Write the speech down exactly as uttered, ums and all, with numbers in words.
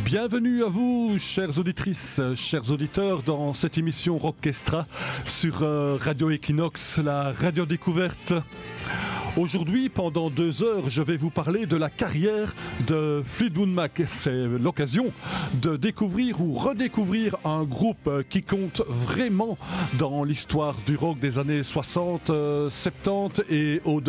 Bienvenue à vous, chères auditrices, chers auditeurs, dans cette émission Rockestra sur euh, Radio Equinox, la radio découverte. Aujourd'hui, pendant deux heures, je vais vous parler de la carrière de Fleetwood Mac. C'est l'occasion de découvrir ou redécouvrir un groupe qui compte vraiment dans l'histoire du rock des années soixante, soixante-dix et au